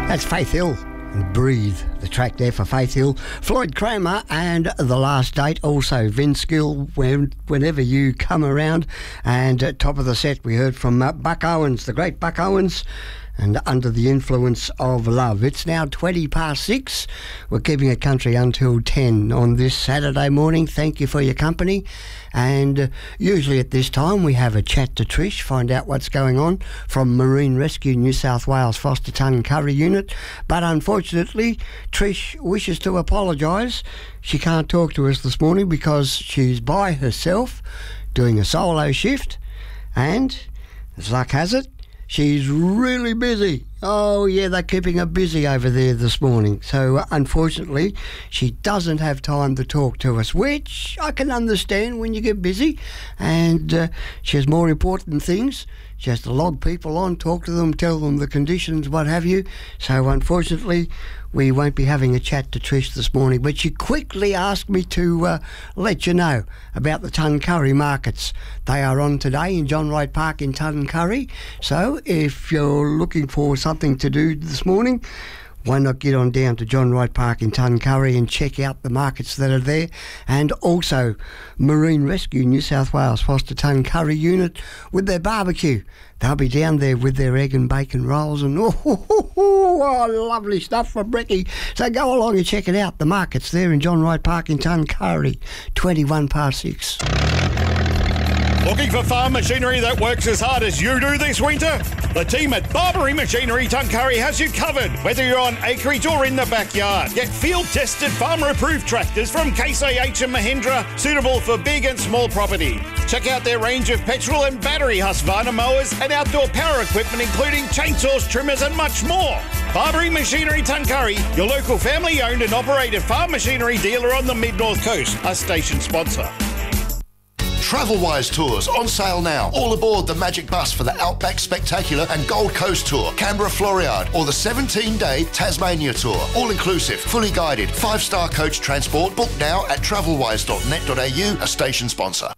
That's Faith Hill and Breathe, the track there for Faith Hill. Floyd Kramer and The Last Date, also Vince Gill, whenever you come around. And at top of the set we heard from Buck Owens, the great Buck Owens, and Under the Influence of Love. It's now 6:20. We're keeping it country until 10 on this Saturday morning. Thank you for your company. And usually at this time we have a chat to Trish, find out what's going on from Marine Rescue New South Wales Foster Tuncurry Unit. But unfortunately, Trish wishes to apologise. She can't talk to us this morning because she's by herself doing a solo shift. And, as luck has it, she's really busy. Oh, yeah, they're keeping her busy over there this morning. So, unfortunately, she doesn't have time to talk to us, which I can understand when you get busy. And she has more important things. She has to log people on, talk to them, tell them the conditions, what have you. So, unfortunately, we won't be having a chat to Trish this morning. But she quickly asked me to let you know about the Tuncurry markets. They are on today in John Wright Park in Tuncurry. So, if you're looking for something to do this morning, why not get on down to John Wright Park in Tuncurry and check out the markets that are there. And also Marine Rescue New South Wales Foster Tuncurry Unit with their barbecue. They'll be down there with their egg and bacon rolls and lovely stuff for brekkie. So go along and check it out. The market's there in John Wright Park in Tuncurry, 6:21. Looking for farm machinery that works as hard as you do this winter? The team at Barbary Machinery Tuncurry has you covered, whether you're on acreage or in the backyard. Get field-tested, farmer-approved tractors from Case IH and Mahindra, suitable for big and small property. Check out their range of petrol and battery Husqvarna mowers and outdoor power equipment, including chainsaws, trimmers and much more. Barbary Machinery Tuncurry, your local family-owned and operated farm machinery dealer on the Mid-North Coast, a station sponsor. Travelwise Tours on sale now. All aboard the Magic Bus for the Outback Spectacular and Gold Coast Tour, Canberra Floriade, or the 17-day Tasmania Tour. All inclusive, fully guided, 5-star coach transport. Book now at travelwise.net.au, a station sponsor.